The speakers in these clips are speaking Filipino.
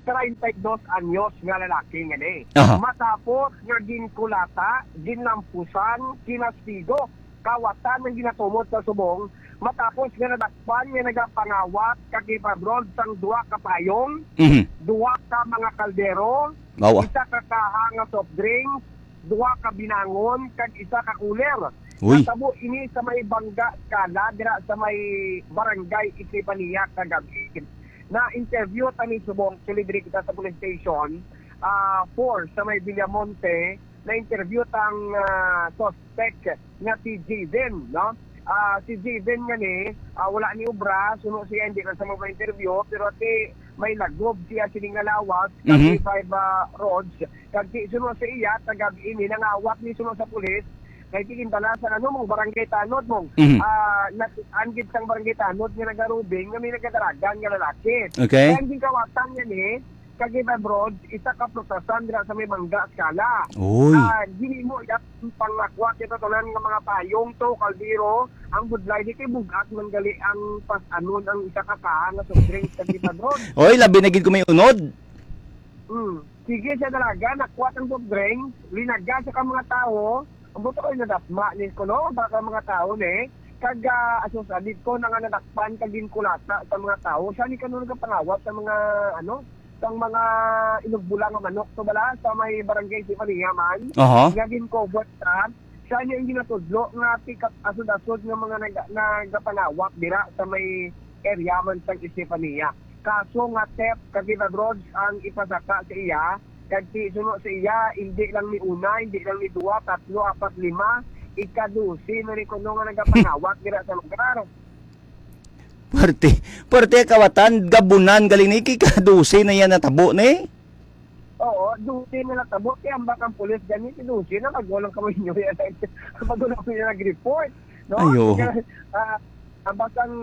32 anyos nga lalaki nga ni. Aha. Matapos nga ginkulata, ginlampusan, kinastigo, kawatan ng ginatumod sa subong, matapos nga nadakpan nga nagapangawat kagipabrod sang duwa ka payong, duwa ka mga kaldero, Bawa. isa ka kaha nga soft drinks, duwa ka binangon, kag isa ka cooler. Uy. Natabo ini sa may Bangga Skala, dira sa may barangay Isipaniya kagabi. Na-interview tani subong celebrity kita sa police station 4 sa may Villamonte, na-interview tang suspect nga si Jaden, no? Si Jaden nga ni, wala ni obra, suno siya hindi ka sa mga interview, pero ati may lagob siya siningalawas, kag 5 rods, kag suno sa iya, tagab ini, nangawat ni suno sa pulis, kay tikintala sa mong barangay Tanod mong angit sang barangay Tanod nga nagarubing nga may nagadaragan nga lalaki. Okay. Kaya hindi kawatan nga ni kagiba broad isa ka protesan dira sa may Bangga Skala. Uy. Dili mo yat pangakwat ito tunan nga mga payong to kaldero ang budlay di kay bugat man gali ang pas-anon ang isa ka kaha nga soft drinks kagiba broad. Oy, labi na gid ko may unod. Sige siya dalaga nakwat ang soft drinks, linaga sa mga tao. Ang buto ko yung nadasma ni ko, no? Baka mga tao, kag asosadit ko na nga nadakpan kagin kulata sa mga tao. Siya ni kanunod ka pangawat sa mga, sa mga inugbulang nga manok. So bala, sa may barangay si Paniyaman, gagin ko, but siya niya yung ginatudlo nga pick-up asod-asod nga mga nagapangawat dira sa may area man sa Isipaniya. Kaso nga theft, kagina drugs ang ipasaka sa iya, kag suno sa iya, hindi lang ni una, hindi lang ni duwa, 3, 4, 5, ika-12 na rin kuno nga nagapangawat dira sa lugar. Parte kawatan, gabunan, galing ni kika-12 na yan natabo ni? Oo, 12 na natabo, kaya ang bakang pulis ganyan, 12 na, magwalang kamay nyo yan, magwalang kamay nyo nag-report. No? Ayo. Ang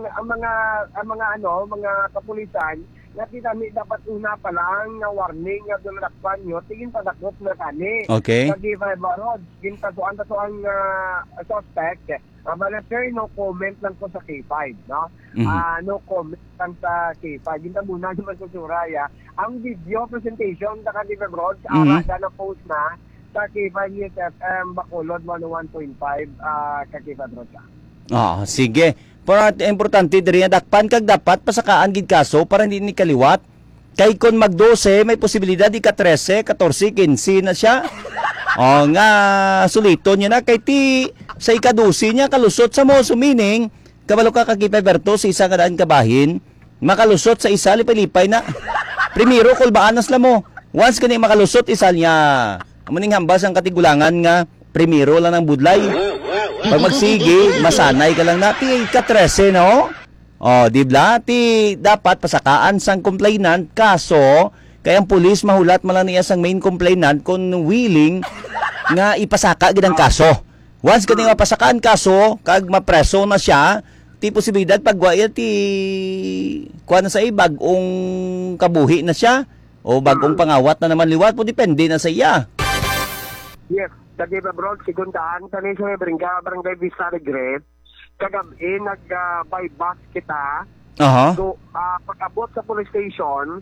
mga kapulisan, natitami dapat una pa lang na warning nga dunakpan nyo, tingin padakot na kani. Okay. Pag-ibay barod, gintatuan suspect, bala sir, no comment lang ko sa K5, no? No comment lang sa K5. Gintamuna naman sa Suraya. Ang video presentation sa K5 Road, ara na post na sa K5 News FM, Bacolod 101.5, K5 Road. Sige. Pero importante diri nga dakpan kag dapat pasakaan gid kaso para hindi ni kaliwat. Kay kon mag-12 may posibilidad ika-13, 14, 15 na siya. Nga sulito niya na kay ti sa ika-12 niya kalusot sa mo sumining kabalo ka kagipeberto sa isa ka daan kabahin, makalusot sa isa lipay-lipay na. Primero kulbaan nas mo. Once kani makalusot isa niya. Amuning hambas ang katigulangan nga primero lang ng budlay. Pag magsige, masanay ka lang na, ti ka-13, no? Di ba? Ti dapat pasakaan sang complainant, kaso, kaya ang pulis mahulat man lang niya sang main complainant kung willing nga ipasaka gid ang kaso. Once ka nga pasakaan kaso, kag mapreso na siya, ti posibilidad pagwaya ti kuha na sa bagong kabuhi na siya, o bagong pangawat na naman liwat po, depende na sa iya. Yes. Kagi ba bro, sigundaan, kani sa barangay Vista Regret, kagabi nag-buy bus kita. So, pag-abot sa police station,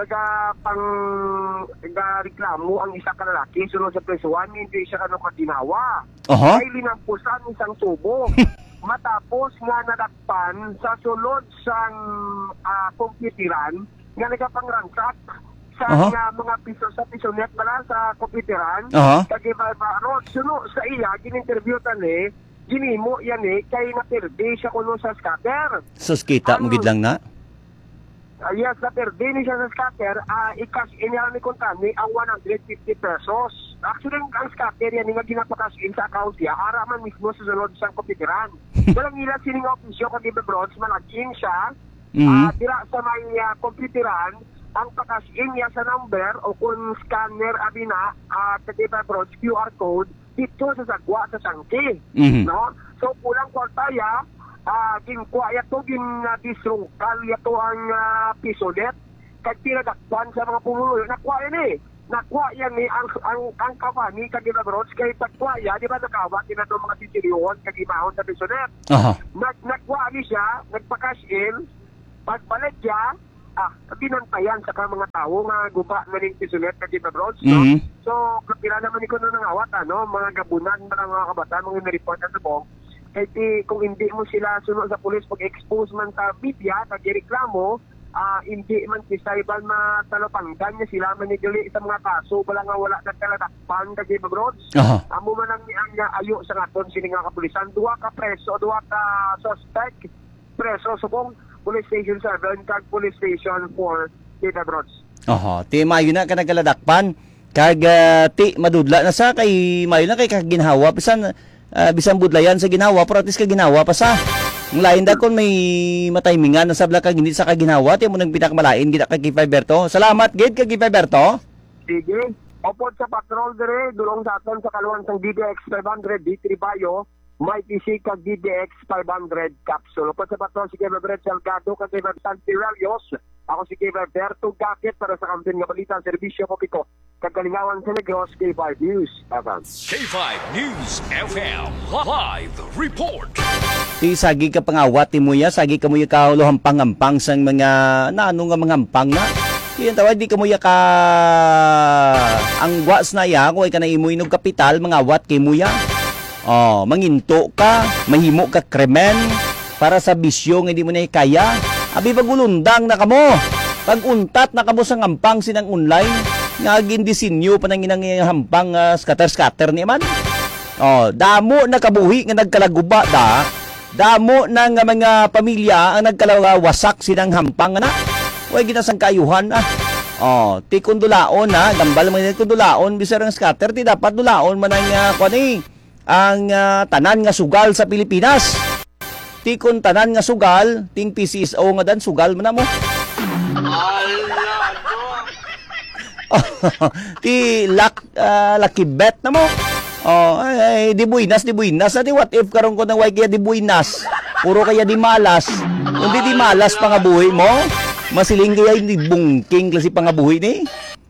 nag-reklamo ang isa ka lalaki, sunod sa presuan, hindi siya katinawa. Ay linampusan isang tubo. Matapos nga nadakpan sa sulod sang komputiran, nga nagapangransak sa mga piso sa pisonet bala sa kompiteran, kagiba ba suno sa iya gininterview tani ginimo yan kay napirdi siya kuno sa scatter. Sus kita mo gid lang na. Yes, napirdi ni siya sa scatter, i-cash in yan ni kontani ang 150 pesos. Actually ang scatter yan nga ginapakas in sa account niya ara man mismo sa sulod sa kompiteran. Walang ila sining ofisyo kagiba bronze malagin siya dira sa may kompiteran. Ang pakas-in niya sa number o kung scanner abina katiba bro QR code dito sa sagwa sa sangki, no? So kulang kwartaya ginkuha yato disrungkal yato ang pisolet kag tinadakpan sa mga pumulo nakuha yan ang company kagina bro kay pagkuha di ba nakawat dito mga sisiriyon kag imahon sa pisolet. Nagkuha ni siya nagpakas-in pagbalik niya binantayan sa mga tao nga guba na ning pisulet na Gibabrods, no? So, kapila naman ko na nangawat, mga gabunan, mga kabataan, mga na-report na sabong, kahit kung hindi mo sila sunod sa pulis pag-expose man sa media, nag-reklamo, hindi man kisayban matalapanggan niya sila manigali sa mga kaso, wala nagkalatakpan ka Gibabrods. Amo man ang niya ayo sa ngaton sini nga kapulisan, duwa ka suspect, preso subong Police Station 7 kag Police Station 4 Gibabrods. Ti mayo na ka nagkaladakpan kag ti madudla na sa kay mayo na kay kaginhawa bisan budlayan sa ginawa pero at least kaginawa pa sa ang lain da kon may matimingan na sabla kag hindi sa kaginawa ti mo nang pinakmalain gid kag Giberto. Salamat gid kag Giberto. Sige. Opod sa patrol dire dulong sa aton sa kaluwan sang DDX 500 D3 Bayo may PC kag DDX 500 capsule. Upod sa patrol si Gabriel Salgado kag Santi Ralios. Ako si Gilberto Gakit para sa kampiyon nga balita serbisyo ko piko. Kagalingawan sa Negros, K5 News FM. K5 News FM Live Report. Sagi ka pangawat ti mo ya, sagi ka mo ya kaulo hampang-hampang sang mga naano nga mga hampang na. Yan tawag di ka mo ya ka ang was na ya, kung ay ka na imo inog kapital, mangawat kay mo ya. Manginto ka, mahimo ka kremen para sa bisyo nga hindi mo na kaya. Abi pagulundang na kamo. Pag-untat na kamo sa ngampang sinang online, nga gindisinyo pa nang inang hampang scatter ni man. Damo na kabuhi nga nagkalaguba da. Damo na nga mga pamilya ang nagkalawasak sinang hampang na. Way ginasang kayuhan ti kundulaon gambal man kundulaon bisar ang scatter ti dapat dulaon man ang tanan nga sugal sa Pilipinas. Ti kun tanan nga sugal, ting PCSO nga dan sugal man mo. Ti lucky bet na mo. Di buinas. Ati what if karon ko nang way kaya di buinas. Puro kaya di malas. Kundi di malas pangabuhi mo. Masiling kaya hindi bungking klase pangabuhi ni.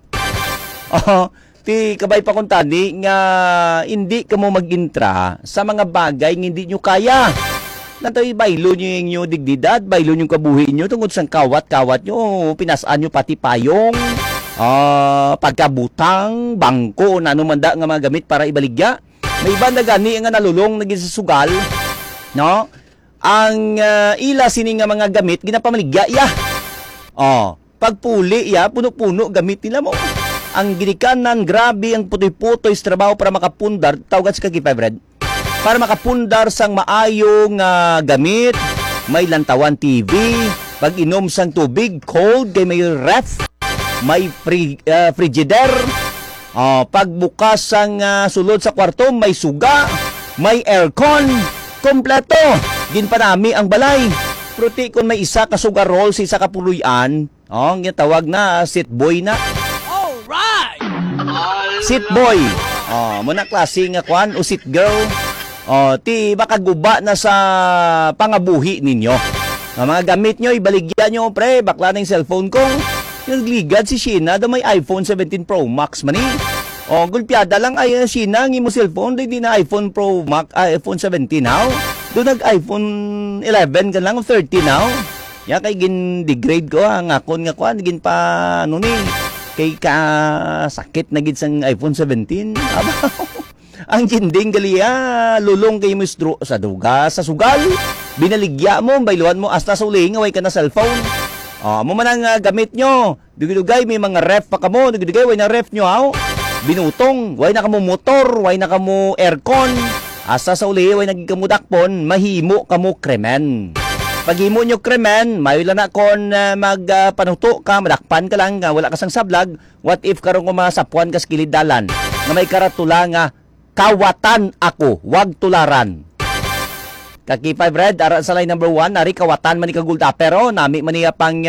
Ti kabay pa kuntani nga hindi ka mo mag-intra sa mga bagay nga hindi nyo kaya. Natoy baylo nyo yung inyo digdidad, baylo nyo kabuhi nyo tungkol sa kawat-kawat nyo, pinasaan nyo pati payong, pagkabutang, bangko, na anumanda nga mga gamit para ibaligya. May iba na gani nga nalulong naging sa sugal, no? Ang ila sini nga mga gamit ginapamaligya ya. Pagpuli ya, puno-puno gamit nila mo. Ang ginikanan, grabe ang putoy-putoy sa trabaho para makapundar, tawagan sa kagipay para makapundar sang maayong gamit, may lantawan TV, pag inom sang tubig, cold, kay may ref, may frigider, pagbukas sang sulod sa kwarto, may suga, may aircon, kompleto, ginpanami ang balay. Pruti kung may isa ka sugar roll sa isa ka puluyan, ang tawag na seat boy na. Seat boy. Muna klase nga kwan o seat girl. Ti baka guba na sa pangabuhi ninyo. Mga gamit nyo, ibaligyan nyo, pre, bakla na yung cellphone ko. Yung ligad si Sheena, da may iPhone 17 Pro Max man gulpiada lang ay Sheena, ang imo cellphone, di na iPhone Pro Max, iPhone 17 now. Doon nag-iPhone 11 ka lang, 13 now. Kay gin-degrade ko, ang akon nga kwan, gin pa, kay ka sakit na gid sang iPhone 17. Ang jinding galiya lulong kay mistro sa duga sa sugal. Binaligya mo, bayluhan mo hasta sa uling away ka na cellphone. Mo man ang gamit nyo. Dugay may mga ref pa kamo, dugay way na ref nyo binutong, way na kamo motor, way na kamo aircon. Hasta sa uli way naging kamo dakpon, mahimo kamo kremen. Paghimo nyo kremen, mayo lang na kon magpanuto ka, madakpan ka lang, wala ka sang sablag. What if karon ko masapuan ka sa kilid dalan, na may karatula nga, kawatan ako, wag tularan. Kaki 5 red, ara sa line number 1, nari kawatan man ni kagulda, pero nami man niya pang,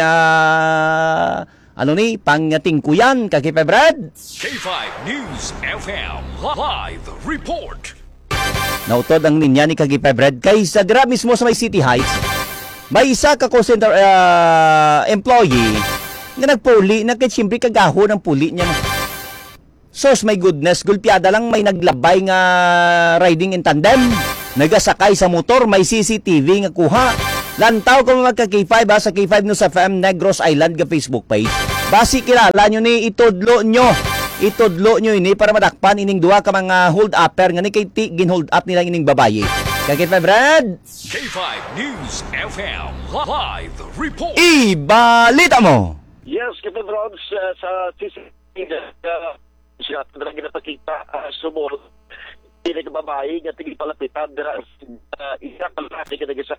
pang tingkuyan, kaki 5 red. K5 News FM Live Report. Nautod ang ninya ni kagi 5 red, kay sa dira mismo sa may City Heights, may isa ka call center employee nga nagpuli, siyempre kagaho ng puli niya. Sos, my goodness, gulpiada lang may naglabay nga riding in tandem. Nagasakay sa motor, may CCTV nga kuha. Lantaw ko magka K5 ha, sa K5 no sa FM Negros Island ka Facebook page. Basi kilala nyo ni itudlo nyo ini para madakpan ining duha ka mga hold upper nga ni kay gin hold up nila ining babayi. K5 Brad. K5 News FM Live Report. Ibalita mo. Yes, Captain Rods, sa CCTV siya talaga napakita sumuro. Hindi ka babae nga tigil palapitan dira isa kalaki ka nagisa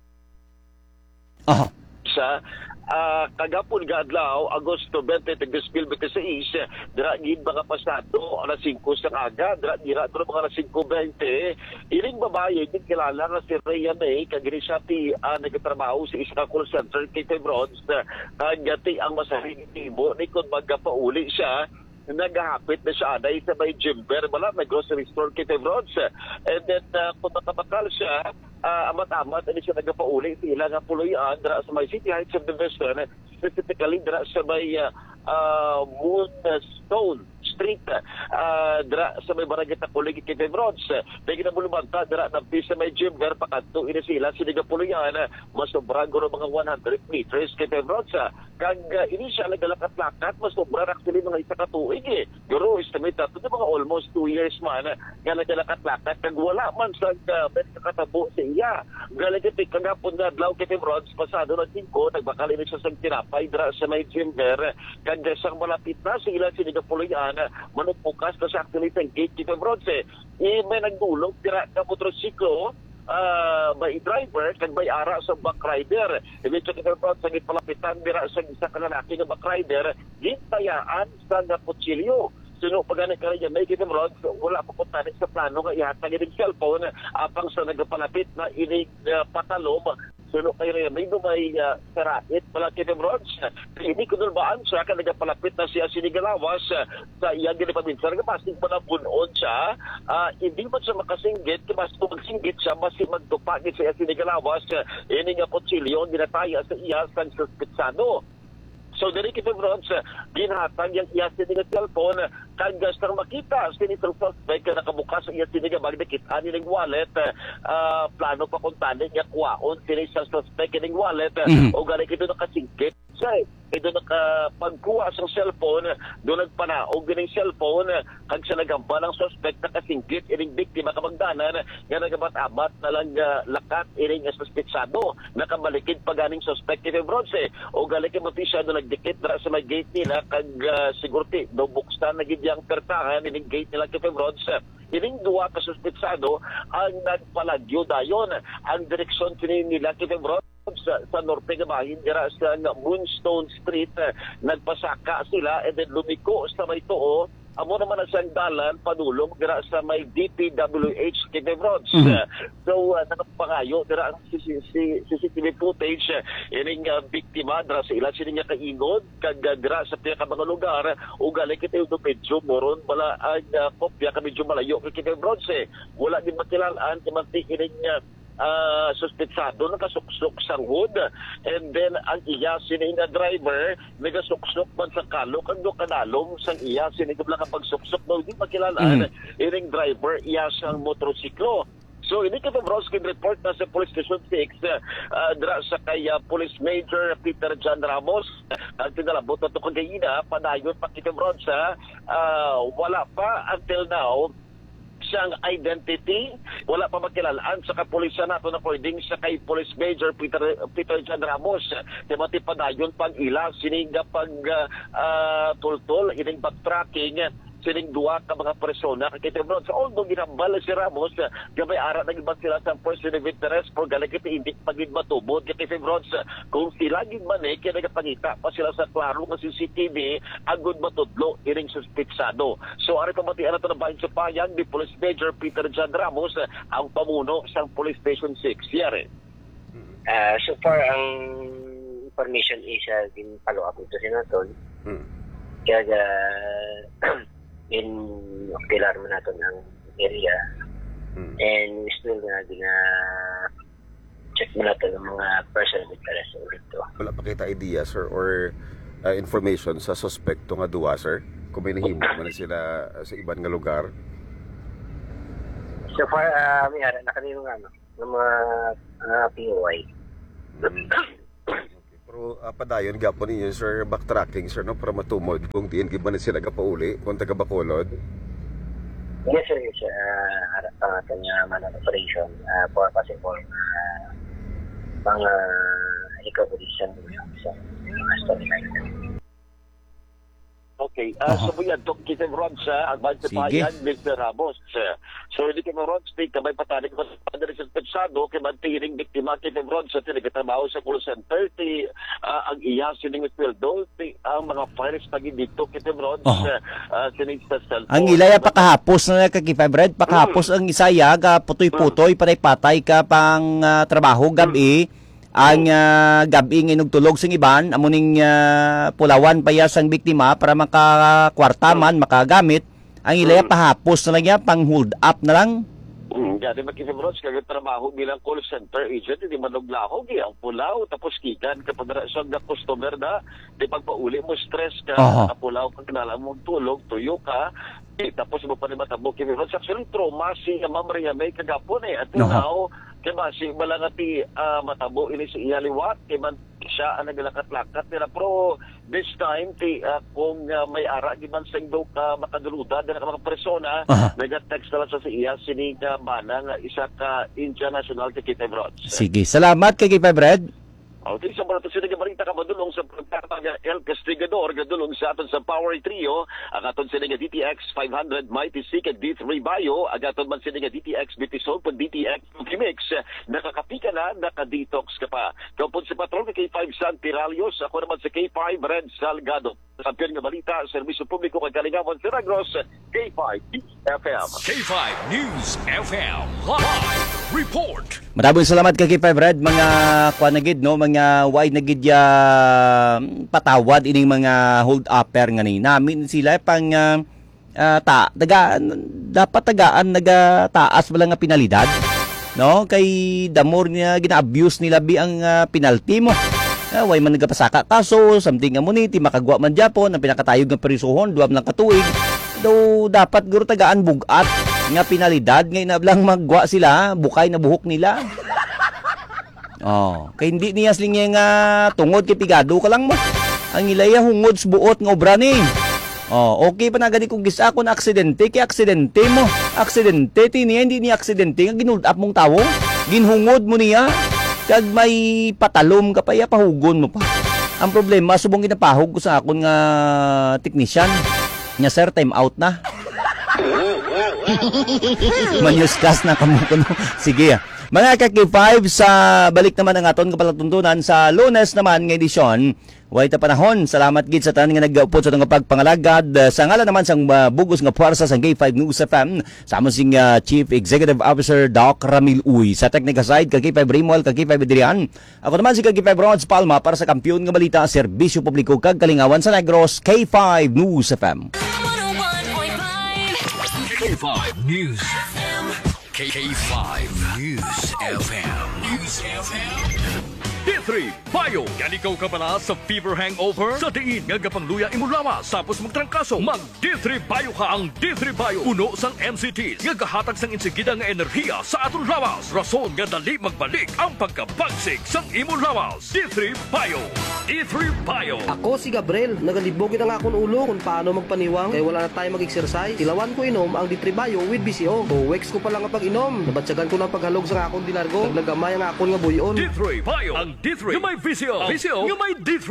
sa kagapon nga adlaw Agosto 20 2026 dira gid mga pasado alas 5 sa aga dira mga alas 5:20 iring babae gid kilala nga si Rhea May kagrisati nagtrabaho sa isa ka call center kay Rods gati ang masahing tibo ni kun magapauli siya naghahapit na siya aday sa may Jimber wala may grocery store kay Rods and then kung makabakal siya amat-amat hindi siya nagapauli sa ilang puloyan dira sa may City Heights subdivision specifically dira sa may Moonstone Street dira sa may barangay Takulig kay Rods dahil na bulumanta dira na sa may Jimber pakanto ini sila sinigapuloyan masobra guro mga 100 meters kay Rods kag ini siya nagalakat-lakat masobra actually mga isa ka tuig guro estimate to mga almost 2 years man nga nagalakat-lakat kag wala man sa katabo sa iya galagati kagapon nga adlaw kay Rods pasado na 5 nagbakal ini siya sa tinapay dira sa may Jimber kag sang malapit na sila sinigapuloyan manok bukas na sa actually sa gate kay Rods may nagdulog dira ka motorsiklo may driver kag may ara sa back rider ibig sabihin sa sagit palapitan dira sa isa ka lalaki nga back rider gintayaan sa kutsilyo sino pagani ka rin may kita Rods wala pa punta sa plano nga ihatag yung cellphone apang sa nagpalapit na inig patalom sino kayo rin may sarait pala kita Rods hindi ko nulbaan siya ka nagpalapit na siya sinigalawas sa iyang ginipabinsan nga pasig pa na bunon siya hindi man siya makasinggit mas magsinggit siya mas magtupagit sa iya sinigalawas ini nga kutsilyo ginataya sa iya sa suspitsado. So, dari kita Rods, ginhatag yung iya siniga cellphone, kag gastang makita, sinitong suspect na nakabukas ang iya siniga, magdakita nilang wallet, plano pa kung tanin niya kuwaon, sinisang suspect nilang wallet, o galing ito nakasingkit. Ito nakapagkuha sa cellphone, doon nagpanaog ng cellphone, kag sa nagamba ng suspect nakasingkit, ining biktima kamagdanan, nga nagabat-abat na lang lakat, ining suspetsado, nakabalikid pa ganing suspect kay Rods, o galing mati siya doon nagdikit na sa may gate nila, kag sigurti, do buksan na gidyang pertahan, ining gate nila kay Rods, ining duwa ka suspetsado, ang nagpalagyo dayon, ang direksyon nila kay Rods, sa norte nga bahin dira sa Moonstone Street nagpasaka sila and then lumiko sa may tuo amo naman ang siyang dalan padulong dira sa may DPWH kay Rods. So nakapangayo dira ang CCTV footage ining biktima dira sa ilang sining kaingod kag dira sa piya ka mga lugar ugali kita yung medyo moron wala ang kopya ka medyo malayo kay Rods wala din makilalaan timanti ining suspetsado nakasuksok sa hood and then ang iya sininga driver nagasuksok man sa kalo kag do kanalom sang iya sinigab lang kapagsuksok daw di makilalaan iring driver iya sang motorsiklo. So ini kita Rods report na sa Police Station 6 dira sa kay Police Major Peter John Ramos ang tinalabot na ito kagayina padayon pa kita Rods wala pa until now siyang identity, wala pa makilalaan sa kapulisan nato na pwedeng sa kay Police Major Peter John Ramos. Timati padayon pag ila, siniga pag tultol, ining backtracking, sining duwa ka mga persona kay Rods. So, although ginambal si Ramos, gamay ara nag-ibang sila sa person of interest for galagit hindi pagid matubod kay Rods. Kung sila gid man kaya nagapangita pa sila sa klaro nga CCTV, agud matudlo iring suspitsado. So, ari pamatian nato na bahin sa payag ni Police Major Peter John Ramos, ang pamuno sa Police Station 6. Yari. So far, ang information is follow up ito sinaton. Kaya in pilar mo natin ang area and still na check mo natin ang mga person with interest dito. Wala pa kita idea sir or information sa suspekto nga duwa sir kung may nahimo man sila sa iban nga lugar. So far may ara nakanino nga ng mga POI Pero padayon gapon ninyo sir backtracking sir no para matumod kung diin giba na sila gapauli kung taga Bacolod. Yes, sir. Yes, pangatong man operation for possible mga recoveries sa storyline. Okay, so buyan to kita Rod sa advance payan Mr. Ramos. So hindi ka Rod speak kamay patanig ko sa sa pensado kay mantiring biktima kita Rod sa tinagatrabaho sa call center ang iya sining sweldo ang mga files pag dito kita Rod sining sa cellphone. Ang ilaya pakahapos na kakipabred, pakahapos ang isaya ga putoy-putoy patay-patay ka pang trabaho gabi. Ang gabi ng inugtulog sing iban amuning pulawan paya sang biktima para makakwartaman makagamit ang ilaya pahapos na lang niya pang hold up na lang. Dati makikibros kag trabaho bilang call center agent hindi manuglahog ang pulaw tapos kikan kapag sa customer na di pagpauli mo stress ka pulaw kag kinala mo tulog tuyo ka tapos mo pa ni matabo kibros actually trauma si Ma'am Maria May kagapon at now kay basi malangati matabo ini si iya liwat kay man siya ang naglakat-lakat nila pero this time kung may ara giman sing do ka makaduluda dala ka mga persona nag-text na sa iya sini ka bana nga isa ka international kita Brods. Sige, salamat kay Febred. Okay, sa mga sila marita ka madulong sa pagkakaga El Castigador, gadulong sa aton sa Power Trio, ang aton sila nga DTX 500 Mighty Seek at D3 Bio, ang aton man sila nga DTX Bitisol, pag DTX Mix, nakakapika na, nakadetox ka pa. Kapag sa patrol ka K5 San Piralios, ako naman sa K5 Red Salgado. Kampiyon nga balita, Serbisyo Publiko kay Kalingawan, Siragros, K5 FM. K5 News FM Live Report. Maraming salamat kay Febred mga kwanagid no mga wide na gidya patawad ining mga hold upper nga ni namin sila pang dapat tagaan nagataas wala nga penalidad no kay damor niya gina-abuse nila bi ang penalty mo way man nagapasaka kaso something nga muniti makagwa man Japon ang pinakatayog nga perisuhon duam lang katuig daw dapat guro tagaan bugat nga penalidad nga inablang magwa sila bukay na buhok nila. Kay hindi niya sling nga tungod kay pigado ka lang mo. Ang ilaya hungod sa buot nga obra ni. Okay pa na gani kung gisa ko na aksidente kay aksidente mo. Aksidente niya hindi niya aksidente nga ginuld up mong tawo. Ginhungod mo niya. Kag may patalom ka pa ya pahugon mo pa. Ang problema subong ginapahog ko sa akon nga technician. Nya sir time out na. Manyuskas na kamo kuno. Sige. Mga kaki-5 sa balik naman ang aton kapalatuntunan sa Lunes naman nga edisyon. Way ta panahon. Salamat gid sa tanan nga naggaupod sa tong pagpangalagad sa ngalan naman sang bugos nga puwersa sa K5 News FM. Sa among sing Chief Executive Officer Doc Ramil Uy. Sa technical side kaki-5 Rimwell, kaki-5 Adrian. Ako naman si kaki-5 Rods Palma para sa kampiyon nga balita Serbisyo Publiko kag Kalingawan sa Negros K5 News FM. K5 News FM. K5 News FM. News FM. D3 Bio. Yan ikaw ka pala sa fever hangover? Sa diin nga gapangluya imulawas tapos magtrangkaso. Mag D3 Bio ka ang D3 Bio. Uno sang MCTs nga gahatag sang insigida nga enerhiya sa aton lawas. Rason nga dali magbalik ang pagkabagsik sang imulawas. D3 Bio. D3 Bio. Ako si Gabriel. Nagalibog ang akong ulo kung paano magpaniwang kaya wala na tayo mag-exercise. Tilawan ko inom ang D3 Bio with BCO. O weeks ko pa lang ang pag-inom. Nabatsagan ko ng paghalog sa akong dinargo. Naglagamay ang akong nga buyon. D3 Bio. Ang D3 nga may VCO. VCO nga may D3.